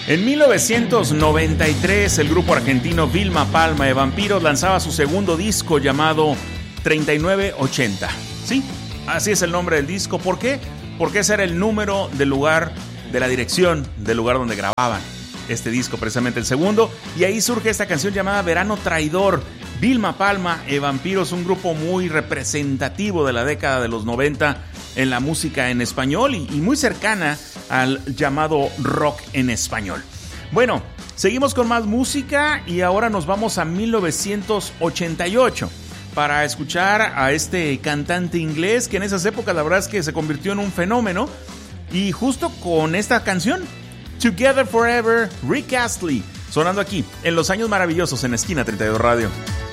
En 1993, el grupo argentino Vilma Palma de Vampiros lanzaba su segundo disco llamado 3980. Sí, así es el nombre del disco. ¿Por qué? Porque ese era el número del lugar, de la dirección del lugar donde grababan este disco, precisamente el segundo. Y ahí surge esta canción llamada Verano Traidor. Vilma Palma y Vampiros, un grupo muy representativo de la década de los 90 en la música en español y muy cercana al llamado rock en español. Bueno, seguimos con más música y ahora nos vamos a 1988 para escuchar a este cantante inglés que en esas épocas la verdad es que se convirtió en un fenómeno, y justo con esta canción, Together Forever, Rick Astley, sonando aquí en Los Años Maravillosos en Esquina 32 Radio.